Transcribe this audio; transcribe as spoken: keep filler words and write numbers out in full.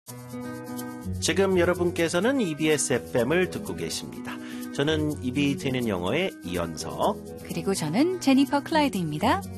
지금 여러분께서는 이비에스 에프엠을 듣고 계십니다. 저는 입이 트이는 영어의 이현석 그리고 저는 제니퍼 클라이드입니다.